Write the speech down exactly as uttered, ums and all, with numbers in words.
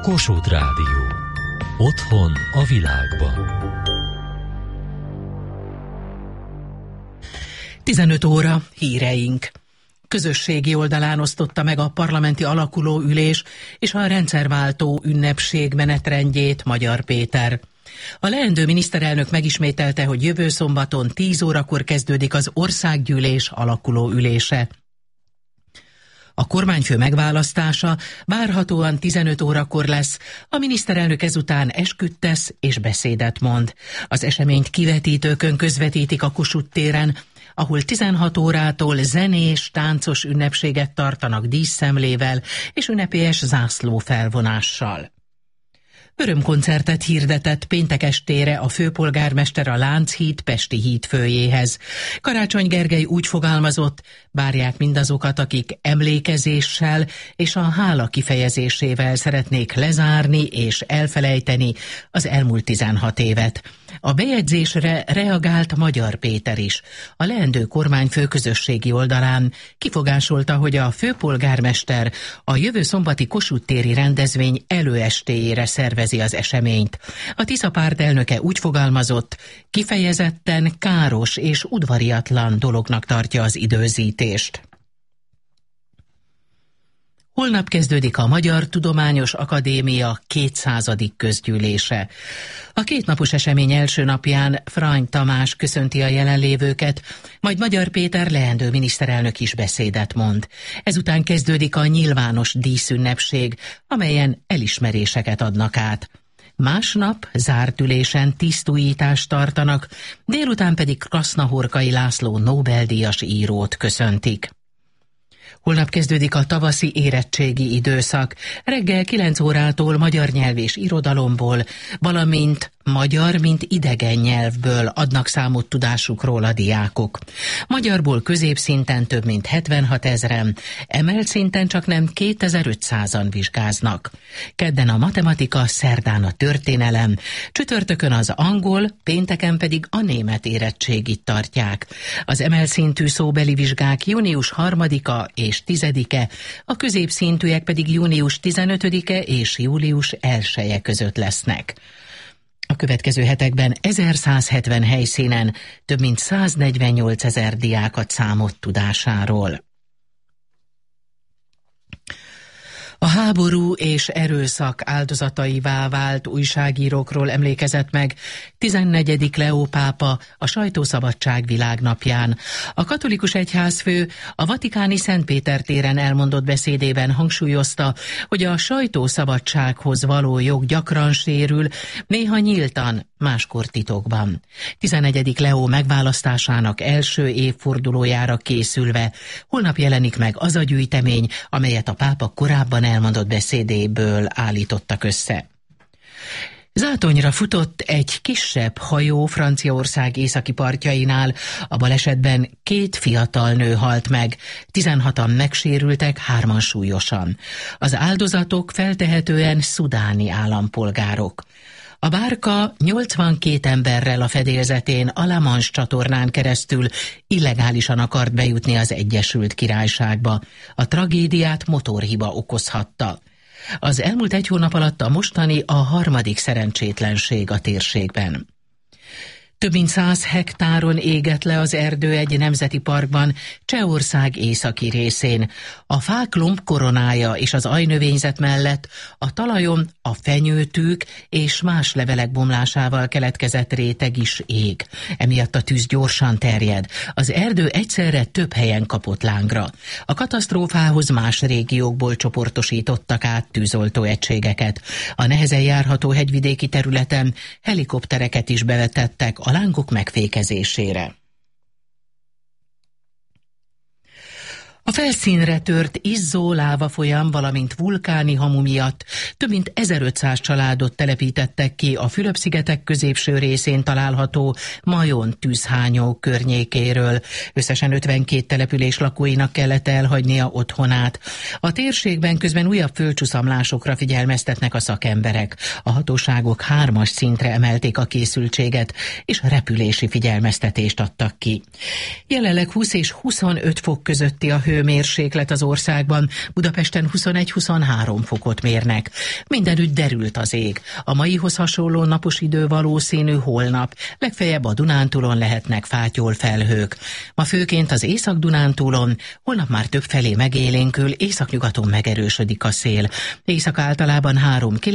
Kossuth Rádió. Otthon a világban. tizenöt óra híreink. Közösségi oldalán osztotta meg a parlamenti alakulóülés és a rendszerváltó ünnepség menetrendjét Magyar Péter. A leendő miniszterelnök megismételte, hogy jövő szombaton tíz órakor kezdődik az országgyűlés alakulóülése. A kormányfő megválasztása várhatóan tizenöt órakor lesz, a miniszterelnök ezután esküt tesz és beszédet mond. Az eseményt kivetítőkön közvetítik a Kossuth téren, ahol tizenhat órától zenés, táncos ünnepséget tartanak díszszemlével és ünnepélyes zászlófelvonással. Örömkoncertet hirdetett péntek estére a főpolgármester a Lánchíd pesti hídfőjéhez. Karácsony Gergely úgy fogalmazott, várják mindazokat, akik emlékezéssel és a hála kifejezésével szeretnék lezárni és elfelejteni az elmúlt tizenhat évet. A bejegyzésre reagált Magyar Péter is. A leendő kormányfő közösségi oldalán kifogásolta, hogy a főpolgármester a jövő szombati Kossuth téri rendezvény előestéjére szervezi az eseményt. A Tisza párt elnöke úgy fogalmazott, kifejezetten káros és udvariatlan dolognak tartja az időzítést. Holnap kezdődik a Magyar Tudományos Akadémia kétszázadik közgyűlése. A kétnapos esemény első napján Frany Tamás köszönti a jelenlévőket, majd Magyar Péter leendő miniszterelnök is beszédet mond. Ezután kezdődik a nyilvános díszünnepség, amelyen elismeréseket adnak át. Másnap zárt ülésen tisztújítást tartanak, délután pedig Krasznahorkai László Nobel-díjas írót köszöntik. Holnap kezdődik a tavaszi érettségi időszak. Reggel kilenc órától magyar nyelv és irodalomból, valamint magyar, mint idegen nyelvből adnak számot tudásukról a diákok. Magyarból középszinten több mint hetvenhat ezren, emelt szinten csak nem kétezer-ötszázan vizsgáznak. Kedden a matematika, szerdán a történelem, csütörtökön az angol, pénteken pedig a német érettségit tartják. Az emelt szintű szóbeli vizsgák június harmadika és tizedike, a középszintűek pedig június tizenötödike és július elseje között lesznek. A következő hetekben ezerszázhetven helyszínen több mint száznegyvennyolcezer diák ad számot tudásáról. A háború és erőszak áldozataivá vált újságírókról emlékezett meg tizennegyedik Leó pápa a sajtószabadság világnapján. A katolikus egyházfő a vatikáni Szent Péter téren elmondott beszédében hangsúlyozta, hogy a sajtószabadsághoz való jog gyakran sérül, néha nyíltan, máskor titokban. tizennegyedik Leó megválasztásának első évfordulójára készülve holnap jelenik meg az a gyűjtemény, amelyet a pápa korábban elmondott beszédéből állítottak össze. Zátonyra futott egy kisebb hajó Franciaország északi partjainál. A balesetben két fiatal nő halt meg, tizenhatan megsérültek, hárman súlyosan. Az áldozatok feltehetően szudáni állampolgárok. A bárka nyolcvankét emberrel a fedélzetén a La Manche csatornán keresztül illegálisan akart bejutni az Egyesült Királyságba. A tragédiát motorhiba okozhatta. Az elmúlt egy hónap alatt a mostani a harmadik szerencsétlenség a térségben. Több mint száz hektáron égett le az erdő egy nemzeti parkban, Csehország északi részén. A fák lombkoronája és az ajnövényzet mellett a talajon a fenyőtűk és más levelek bomlásával keletkezett réteg is ég. Emiatt a tűz gyorsan terjed. Az erdő egyszerre több helyen kapott lángra. A katasztrófához más régiókból csoportosítottak át tűzoltó egységeket. A nehezen járható hegyvidéki területen helikoptereket is bevetettek a lángok megfékezésére. A felszínre tört izzó lávafolyam, valamint vulkáni hamu miatt több mint ezerötszáz családot telepítettek ki a Fülöp-szigetek középső részén található Majon tűzhányó környékéről. Összesen ötvenkét település lakóinak kellett elhagynia otthonát. A térségben közben újabb földcsúszamlásokra figyelmeztetnek a szakemberek. A hatóságok hármas szintre emelték a készültséget, és repülési figyelmeztetést adtak ki. Jelenleg húsz és huszonöt fok közötti a hő, hőmérséklet az országban, Budapesten huszonegy-huszonhárom fokot mérnek. Mindenütt derült az ég. A maihoz hasonló napos idő valószínű holnap, legfeljebb a Dunántúlon lehetnek fátyol felhők. Ma főként az Észak-Dunántúlon, holnap már többfelé megélénkül, északnyugaton megerősödik a szél. Észak általában három